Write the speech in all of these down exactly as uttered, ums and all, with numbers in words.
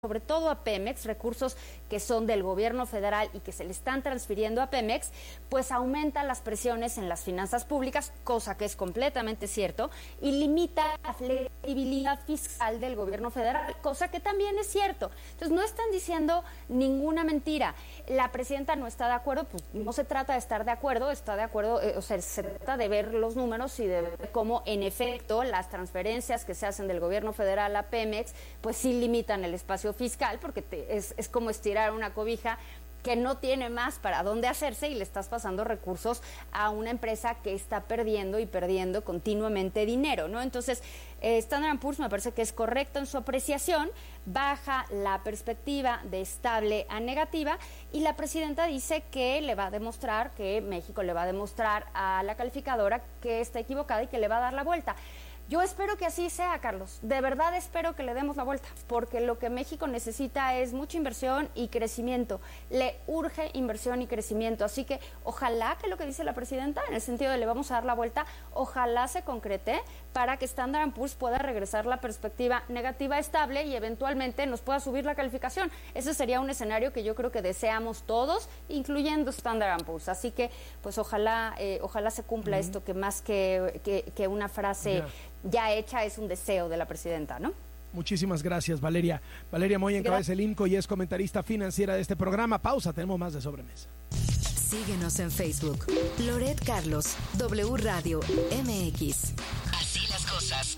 sobre todo a Pemex, recursos que son del gobierno federal y que se le están transfiriendo a Pemex, pues aumenta las presiones en las finanzas públicas, cosa que es completamente cierto, y limita la flexibilidad fiscal del gobierno federal, cosa que también es cierto. Entonces no están diciendo ninguna mentira. La presidenta no está de acuerdo, pues no se trata de estar de acuerdo, está de acuerdo, eh, o sea, se trata de ver los números y de ver cómo en efecto las transferencias que se hacen del gobierno federal a Pemex, pues sí limitan el espacio fiscal, porque te, es, es como estirar una cobija que no tiene más para dónde hacerse y le estás pasando recursos a una empresa que está perdiendo y perdiendo continuamente dinero, ¿no? Entonces, eh, Standard and Poor's me parece que es correcto en su apreciación, baja la perspectiva de estable a negativa y la presidenta dice que le va a demostrar, que México le va a demostrar a la calificadora que está equivocada y que le va a dar la vuelta. Yo espero que así sea, Carlos. De verdad espero que le demos la vuelta, porque lo que México necesita es mucha inversión y crecimiento. Le urge inversión y crecimiento. Así que ojalá que lo que dice la presidenta, en el sentido de le vamos a dar la vuelta, ojalá se concrete para que Standard and Poor's pueda regresar la perspectiva negativa estable y eventualmente nos pueda subir la calificación. Ese sería un escenario que yo creo que deseamos todos, incluyendo Standard and Poor's. Así que, pues ojalá, eh, ojalá se cumpla uh-huh. esto, que más que, que, que una frase yeah. ya hecha es un deseo de la presidenta, ¿no? Muchísimas gracias, Valeria. Valeria Moya encabeza el I M C O y es comentarista financiera de este programa. Pausa, tenemos más de Sobremesa. Síguenos en Facebook. Loret Carlos, W Radio M X. Así las cosas.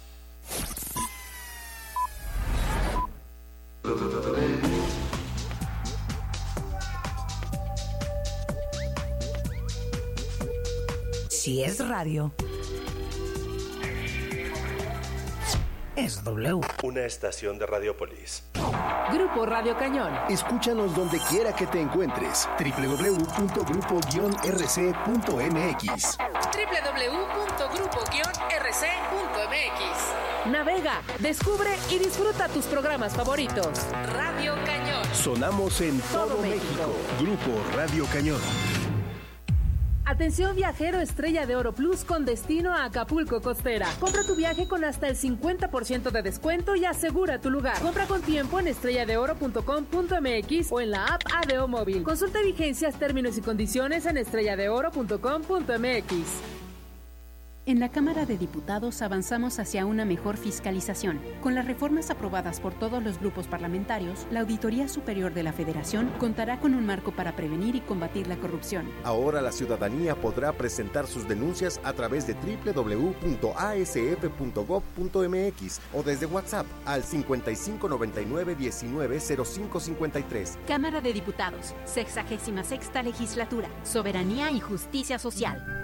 Si es radio, es W. Una estación de Radiopolis. Grupo Radio Cañón. Escúchanos donde quiera que te encuentres. doble u doble u doble u punto grupo guion r c punto m x. doble u doble u doble u punto grupo guion r c punto m x. Navega, descubre y disfruta tus programas favoritos. Radio Cañón. Sonamos en todo, todo México. México. Grupo Radio Cañón. Atención viajero Estrella de Oro Plus con destino a Acapulco Costera. Compra tu viaje con hasta el cincuenta por ciento de descuento y asegura tu lugar. Compra con tiempo en estrella de oro punto com punto m x o en la app A D O Móvil. Consulta vigencias, términos y condiciones en estrella de oro punto com punto m x. En la Cámara de Diputados avanzamos hacia una mejor fiscalización. Con las reformas aprobadas por todos los grupos parlamentarios, la Auditoría Superior de la Federación contará con un marco para prevenir y combatir la corrupción. Ahora la ciudadanía podrá presentar sus denuncias a través de doble u doble u doble u punto a s f punto gob punto m x o desde WhatsApp al cincuenta y cinco noventa y nueve diecinueve cero cinco cincuenta y tres. Cámara de Diputados, sexagésima sexta legislatura, soberanía y justicia social.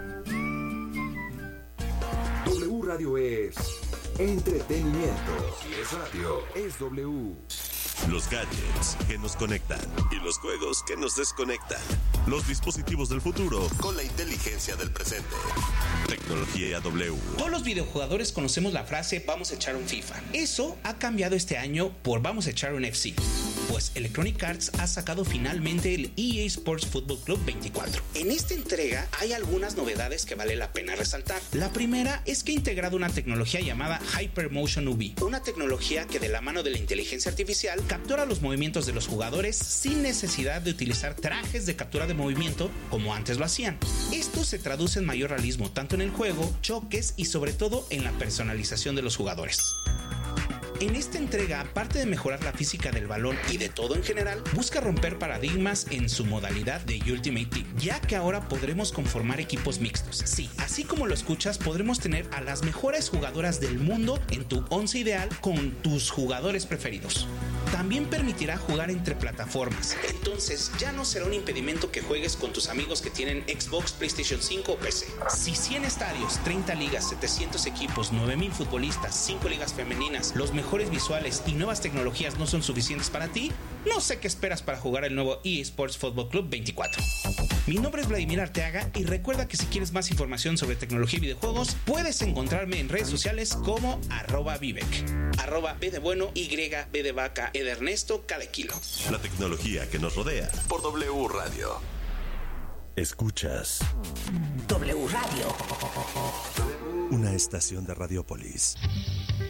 W Radio es entretenimiento. Si es radio, es W. Los gadgets que nos conectan y los juegos que nos desconectan. Los dispositivos del futuro con la inteligencia del presente. Tecnología W. Todos los videojugadores conocemos la frase vamos a echar un FIFA. Eso ha cambiado este año por vamos a echar un F C. Pues Electronic Arts ha sacado finalmente el E A Sports Football Club veinticuatro. En esta entrega hay algunas novedades que vale la pena resaltar. La primera es que ha integrado una tecnología llamada Hypermotion U V, una tecnología que de la mano de la inteligencia artificial captura los movimientos de los jugadores sin necesidad de utilizar trajes de captura de movimiento como antes lo hacían. Esto se traduce en mayor realismo tanto en el juego, choques y sobre todo en la personalización de los jugadores. En esta entrega, aparte de mejorar la física del balón y de todo en general, busca romper paradigmas en su modalidad de Ultimate Team, ya que ahora podremos conformar equipos mixtos. Sí, así como lo escuchas, podremos tener a las mejores jugadoras del mundo en tu once ideal con tus jugadores preferidos. También permitirá jugar entre plataformas, entonces ya no será un impedimento que juegues con tus amigos que tienen Xbox, PlayStation cinco o P C. Si cien estadios, treinta ligas, setecientos equipos, nueve mil futbolistas, cinco ligas femeninas, los mejores visuales y nuevas tecnologías no son suficientes para ti, no sé qué esperas para jugar el nuevo E A Sports Football Club veinticuatro. Mi nombre es Vladimir Arteaga y recuerda que si quieres más información sobre tecnología y videojuegos, puedes encontrarme en redes sociales como arroba Vivek, arroba B de bueno, Y, B de vaca, E de Ernesto, cada kilo. La tecnología que nos rodea por W Radio. Escuchas W Radio. Una estación de Radiopolis.